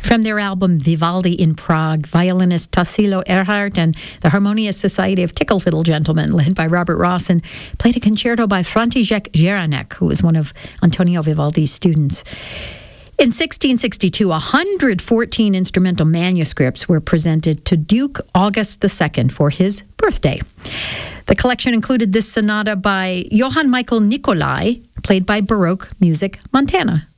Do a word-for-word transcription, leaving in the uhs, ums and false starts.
From their album Vivaldi in Prague, violinist Tassilo Erhardt and the Harmonious Society of Tickle Fiddle Gentlemen, led by Robert Rawson, played a concerto by František Jaranek, who was one of Antonio Vivaldi's students. In sixteen sixty-two, one hundred fourteen instrumental manuscripts were presented to Duke August the Second for his birthday. The collection included this sonata by Johann Michael Nicolai, played by Baroque Music Montana.